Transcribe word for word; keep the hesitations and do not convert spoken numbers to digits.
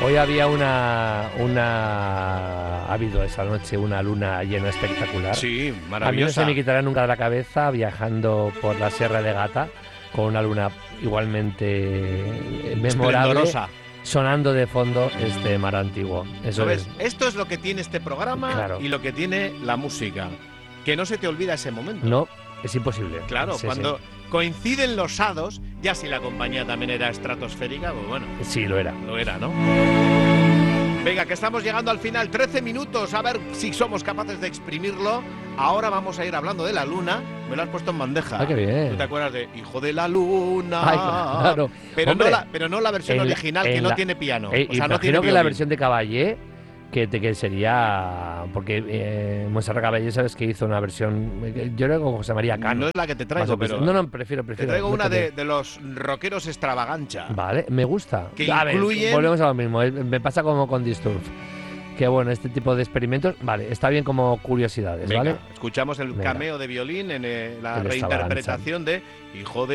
Hoy había una, una... Ha habido esa noche una luna llena espectacular. Sí, maravillosa. A mí no se me quitará nunca de la cabeza viajando por la Sierra de Gata con una luna igualmente memorable, sonando de fondo este mar antiguo. Eso ¿Ves? es. Esto es lo que tiene este programa, claro, y lo que tiene la música. Que no se te olvida ese momento. No, es imposible. Claro, sí, cuando sí. coinciden los hados, ya si la compañía también era estratosférica, pues bueno. Sí, lo era. Lo era, ¿no? Venga, que estamos llegando al final, trece minutos, a ver si somos capaces de exprimirlo. Ahora vamos a ir hablando de la luna. Me lo has puesto en bandeja. Ah, qué bien. ¿Tú te acuerdas de Hijo de la Luna? Ay, claro. Pero, Hombre, no, la, pero no la versión la, original, que la, no tiene piano. Eh, o sea, no imagino tiene que violín. la versión de Caballé, que, que sería... Porque eh, Montserrat Caballé, sabes que hizo una versión... Yo creo que se llamaría Cano. No es la que te traigo, pero... No, no, prefiero, prefiero. Te traigo no una te de, de los rockeros extravagancha. Vale, me gusta. Que a incluyen... ver, volvemos a lo mismo. Me pasa como con Disturb. Que bueno, este tipo de experimentos, vale, está bien como curiosidades. Venga, ¿vale? Escuchamos el Venga. cameo de violín en eh, la El reinterpretación de Hijo de